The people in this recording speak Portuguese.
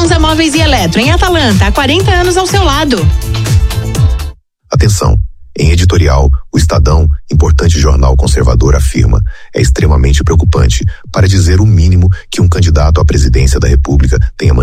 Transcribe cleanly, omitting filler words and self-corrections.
Sonza Móveis e Eletro, em Atalanta, há 40 anos ao seu lado. Atenção! Em editorial, o Estadão, importante jornal conservador, afirma: é extremamente preocupante, para dizer o mínimo, que um candidato à presidência da República tenha